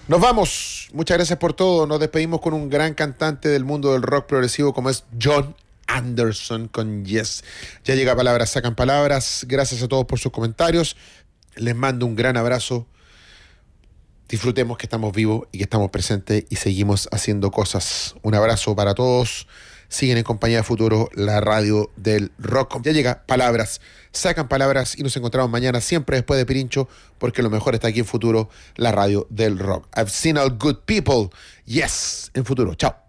Nos vamos. Muchas gracias por todo. Nos despedimos con un gran cantante del mundo del rock progresivo como es Jon Anderson con Yes. Ya llega Palabras Sacan Palabras. Gracias a todos por sus comentarios. Les mando un gran abrazo. Disfrutemos que estamos vivos y que estamos presentes y seguimos haciendo cosas. Un abrazo para todos. Siguen en Compañía de Futuro, la radio del rock. Ya llega Palabras Sacan Palabras y nos encontramos mañana siempre después de Pirincho, porque lo mejor está aquí en Futuro, la radio del rock. I've seen all good people. Yes, en Futuro. Chao.